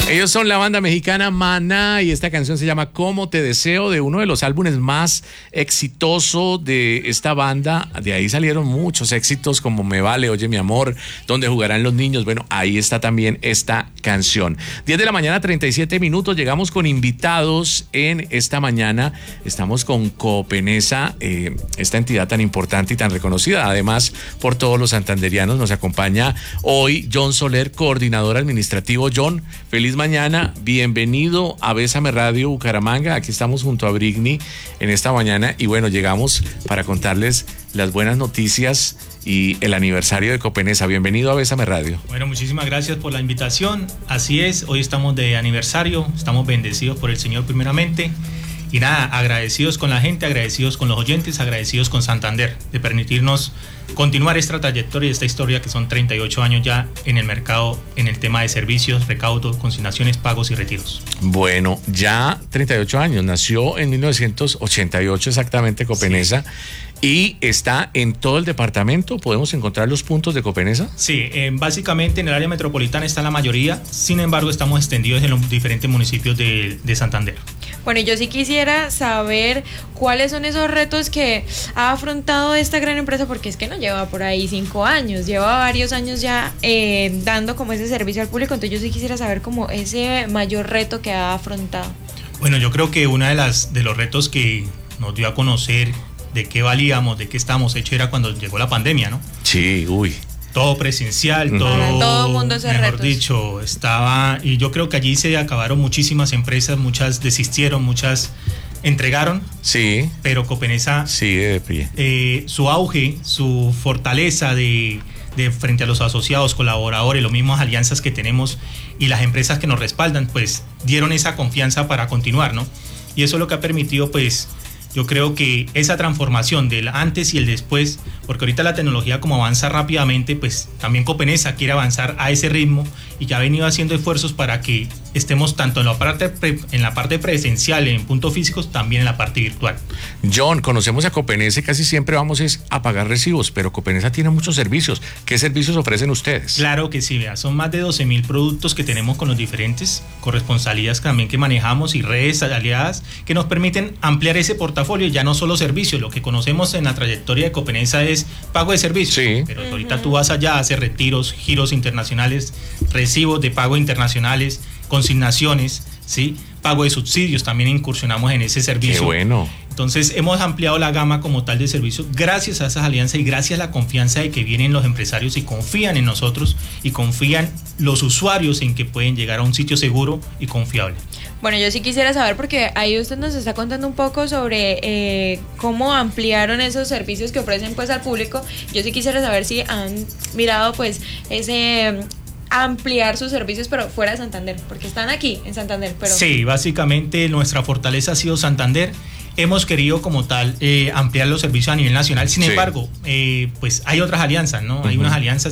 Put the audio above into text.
Ellos son la banda mexicana Maná y esta canción se llama Cómo te deseo, de uno de los álbumes más exitosos de esta banda. De ahí salieron muchos éxitos como Me Vale, Oye Mi Amor, Donde Jugarán los Niños. Bueno, ahí está también esta canción. 10 de la mañana, 37 minutos. Llegamos con invitados en esta mañana. Estamos con Copenesa, esta entidad tan importante y tan reconocida, además por todos los santanderianos. Nos acompaña hoy John Soler, coordinador administrativo. John, feliz mañana, bienvenido a Bésame Radio Bucaramanga. Aquí estamos junto a Brigni en esta mañana y bueno, llegamos para contarles las buenas noticias y el aniversario de Copenesa. Bienvenido a Bésame Radio. Bueno, muchísimas gracias por la invitación. Así es, hoy estamos de aniversario, estamos bendecidos por el Señor primeramente. Y nada, agradecidos con la gente, agradecidos con los oyentes, agradecidos con Santander de permitirnos continuar esta trayectoria y esta historia que son 38 años ya en el mercado, en el tema de servicios, recaudos, consignaciones, pagos y retiros. Bueno, ya 38 años, nació en 1988 exactamente Copenesa. Sí. ¿Y está en todo el departamento? ¿Podemos encontrar los puntos de Copenesa? Sí, básicamente en el área metropolitana está la mayoría, sin embargo estamos extendidos en los diferentes municipios de Santander. Bueno, yo sí quisiera saber cuáles son esos retos que ha afrontado esta gran empresa, porque es que no lleva por ahí 5 años, lleva varios años ya dando como ese servicio al público, entonces yo sí quisiera saber como ese mayor reto que ha afrontado. Bueno, yo creo que uno de los retos que nos dio a conocer de qué valíamos, de qué estábamos hechos era cuando llegó la pandemia, ¿no? Sí, uy. Todo presencial, todo mundo mejor retos. Dicho, estaba, y yo creo que allí se acabaron muchísimas empresas, muchas desistieron, muchas entregaron. Sí. Pero Copenesa, sí, su auge, su fortaleza de frente a los asociados, colaboradores, las mismas alianzas que tenemos y las empresas que nos respaldan, pues dieron esa confianza para continuar, ¿no? Y eso es lo que ha permitido, pues, yo creo que esa transformación del antes y el después, porque ahorita la tecnología como avanza rápidamente, pues también Copenesa quiere avanzar a ese ritmo y ya ha venido haciendo esfuerzos para que estemos tanto en la parte presencial, en puntos físicos, también en la parte virtual. John, conocemos a Copenesa y casi siempre vamos a pagar recibos, pero Copenesa tiene muchos servicios. ¿Qué servicios ofrecen ustedes? Claro que sí, vea, son más de 12.000 productos que tenemos con los diferentes corresponsalías también que manejamos y redes aliadas que nos permiten ampliar ese portafolio, ya no solo servicios. Lo que conocemos en la trayectoria de Copenesa es pago de servicios, sí. Pero ahorita tú vas allá, haces retiros, giros internacionales, recibos de pago internacionales, consignaciones, ¿sí? Pago de subsidios, también incursionamos en ese servicio. Qué bueno. Entonces hemos ampliado la gama como tal de servicios gracias a esas alianzas y gracias a la confianza de que vienen los empresarios y confían en nosotros y confían los usuarios en que pueden llegar a un sitio seguro y confiable. Bueno, yo sí quisiera saber, porque ahí usted nos está contando un poco sobre cómo ampliaron esos servicios que ofrecen pues al público. Yo sí quisiera saber si han mirado pues ese ampliar sus servicios pero fuera de Santander, porque están aquí en Santander, pero... Sí, básicamente nuestra fortaleza ha sido Santander. Hemos querido como tal ampliar los servicios a nivel nacional, sin embargo, pues hay otras alianzas, ¿no? Hay unas alianzas